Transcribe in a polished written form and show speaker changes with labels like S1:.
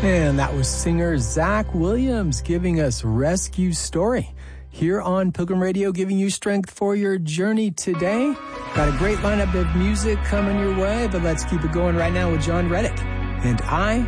S1: And that was singer Zach Williams giving us Rescue Story here on Pilgrim Radio, giving you strength for your journey today. Got a great lineup of music coming your way, but let's keep it going right now with John Reddick and I